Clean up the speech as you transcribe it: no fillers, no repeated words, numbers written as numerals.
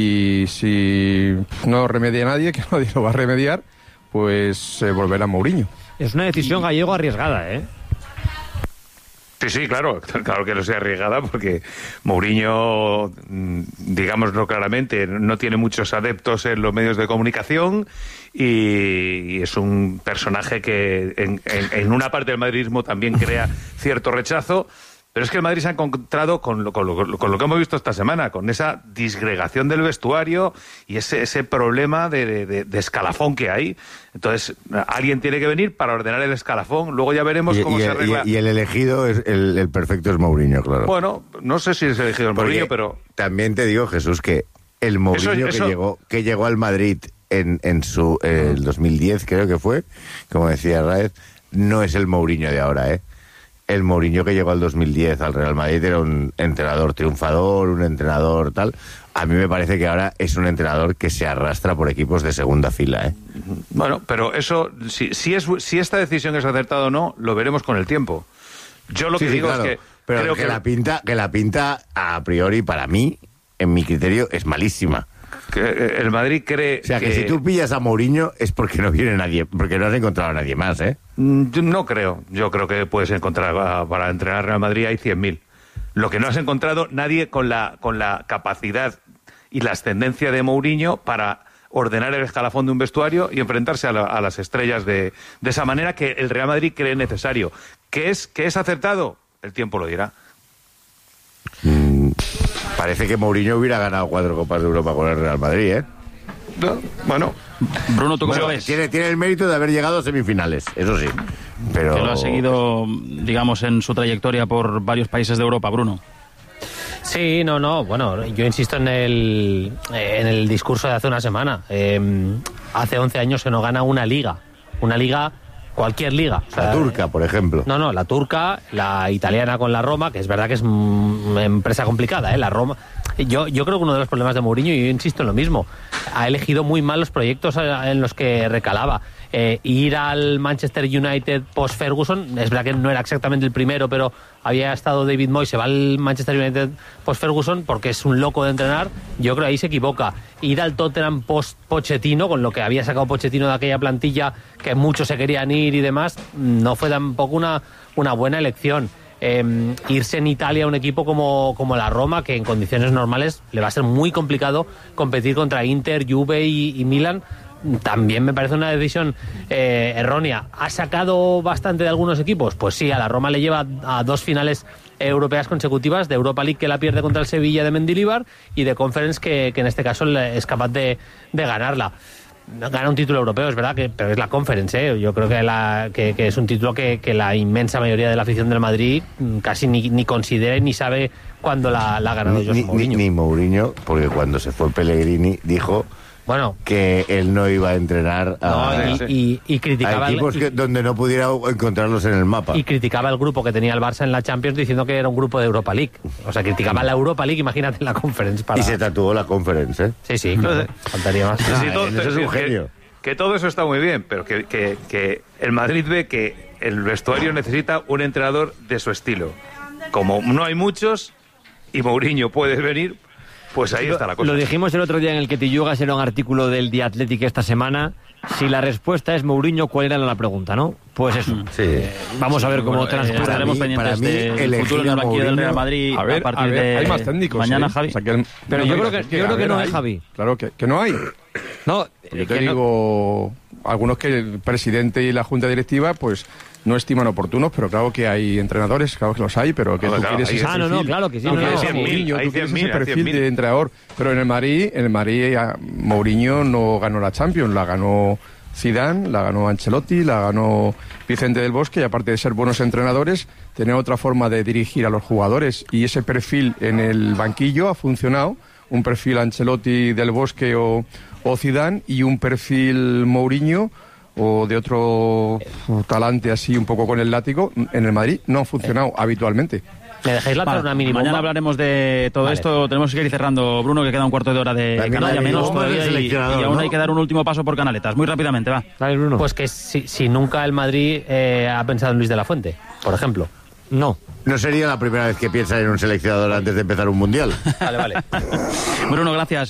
Y si no remedia a nadie, que nadie lo va a remediar, pues volverá Mourinho. Es una decisión gallego arriesgada, ¿eh? Sí, claro que lo sea arriesgada, porque Mourinho, digámoslo claramente, no tiene muchos adeptos en los medios de comunicación y es un personaje que en una parte del madridismo también crea cierto rechazo. Pero es que el Madrid se ha encontrado con lo que hemos visto esta semana, con esa disgregación del vestuario y ese problema de escalafón que hay. Entonces, alguien tiene que venir para ordenar el escalafón, luego ya veremos cómo se arregla. Y el elegido, el perfecto es Mourinho, claro. Bueno, no sé si es elegido el Mourinho, pero... También te digo, Jesús, que el Mourinho que llegó al Madrid en el 2010, creo que fue, como decía Raez, no es el Mourinho de ahora, ¿eh? El Mourinho que llegó al 2010 al Real Madrid era un entrenador triunfador, un entrenador tal. A mí me parece que ahora es un entrenador que se arrastra por equipos de segunda fila, ¿eh? Bueno, pero eso, si esta decisión es acertada o no, lo veremos con el tiempo. Yo lo que digo claro, es que... Pero creo que la pinta, a priori, para mí, en mi criterio, es malísima. Que el Madrid cree... O sea, que si tú pillas a Mourinho es porque no viene nadie, porque no has encontrado a nadie más, ¿eh? No creo. Yo creo que puedes encontrar, para entrenar Real Madrid hay 100.000. Lo que no has encontrado, nadie con la capacidad y la ascendencia de Mourinho para ordenar el escalafón de un vestuario y enfrentarse a las estrellas de esa manera que el Real Madrid cree necesario. ¿Qué es acertado? El tiempo lo dirá. Parece que Mourinho hubiera ganado 4 Copas de Europa con el Real Madrid, ¿eh? No, bueno, Bruno, ¿tú cómo lo ves? Tiene el mérito de haber llegado a semifinales, eso sí. Pero... Que lo ha seguido, digamos, en su trayectoria por varios países de Europa, Bruno. Sí, no. Bueno, yo insisto en el discurso de hace una semana. Hace 11 años se nos gana una liga. Cualquier liga. O sea, la turca, por ejemplo. No, la turca, la italiana con la Roma, que es verdad que es una empresa complicada, ¿eh? La Roma. Yo creo que uno de los problemas de Mourinho, y yo insisto en lo mismo, ha elegido muy mal los proyectos en los que recalaba. Ir al Manchester United post-Ferguson, es verdad que no era exactamente el primero, pero había estado David Moyes, se va al Manchester United post-Ferguson porque es un loco de entrenar. Yo creo que ahí se equivoca. Ir al Tottenham post-Pochettino, con lo que había sacado Pochettino de aquella plantilla, que muchos se querían ir y demás, no fue tampoco una buena elección. Irse en Italia a un equipo como la Roma, que en condiciones normales le va a ser muy complicado competir contra Inter, Juve y Milan, también me parece una decisión errónea. ¿Ha sacado bastante de algunos equipos? Pues sí, a la Roma le lleva a 2 finales europeas consecutivas, de Europa League, que la pierde contra el Sevilla de Mendilibar, y de Conference, que en este caso es capaz de ganarla. Gana un título europeo, es verdad, pero es la Conference, ¿eh? Yo creo que es un título que la inmensa mayoría de la afición del Madrid casi ni considera ni sabe cuándo la ha ganado José Mourinho. Ni Mourinho, porque cuando se fue Pellegrini dijo que él no iba a entrenar y criticaba a equipos donde no pudiera encontrarlos en el mapa. Y criticaba el grupo que tenía el Barça en la Champions, diciendo que era un grupo de Europa League. O sea, criticaba la Europa League, imagínate, la Conference. Y se tatuó la Conference, ¿eh? Sí, claro, faltaría más. Eso es un genio. Que todo eso está muy bien, pero que el Madrid ve que el vestuario necesita un entrenador de su estilo. Como no hay muchos y Mourinho puede venir, pues ahí está la cosa. Lo dijimos el otro día en el que Tillugas, era un artículo del The Athletic esta semana. Si la respuesta es Mourinho, ¿cuál era la pregunta, no? Pues eso. Sí. Vamos a ver cómo transcurre. Estaremos pendientes del futuro del banquillo del Real Madrid a partir de hay más técnicos, mañana, ¿sí? Javi. O sea, que pero yo creo que no hay, Javi. Claro que no hay. No, yo te digo, algunos que el presidente y la junta directiva, pues no estiman oportunos, pero claro que hay entrenadores, claro que los hay, pero que tú quieres ese perfil. claro que sí. Tú quieres ese perfil de entrenador. Pero en el Madrid Mourinho no ganó la Champions, la ganó Zidane, la ganó Ancelotti, la ganó Vicente del Bosque, y aparte de ser buenos entrenadores, tener otra forma de dirigir a los jugadores, y ese perfil en el banquillo ha funcionado, un perfil Ancelotti, del Bosque o Zidane, y un perfil Mourinho o de otro talante así un poco con el látigo, en el Madrid no ha funcionado habitualmente. ¿Me dejáis una mínima? Mañana hablaremos de todo esto. Tenemos que ir cerrando, Bruno, que queda un cuarto de hora de canalla menos todavía, y aún hay que dar un último paso por Canaletas. Muy rápidamente, va. Dale, Bruno. Pues que si nunca el Madrid ha pensado en Luis de la Fuente, por ejemplo. No sería la primera vez que piensa en un seleccionador antes de empezar un mundial. Vale. Bruno, gracias.